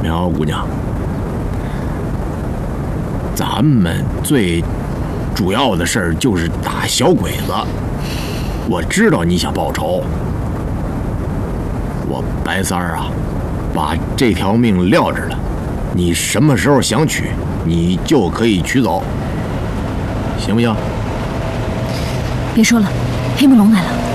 苗姑娘，咱们最主要的事儿就是打小鬼子。我知道你想报仇，我白三儿啊，把这条命撂着了，你什么时候想取，你就可以取走，行不行？ 别说了，黑木龙来了。